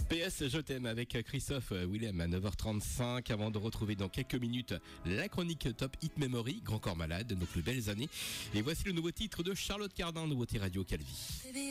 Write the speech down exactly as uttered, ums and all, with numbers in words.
P S Je t'aime avec Christophe Willem à neuf heures trente-cinq avant de retrouver dans quelques minutes la chronique Top Hit Memory, Grand Corps Malade, nos plus belles années. Et voici le nouveau titre de Charlotte Cardin, nouveauté Radio Calvi.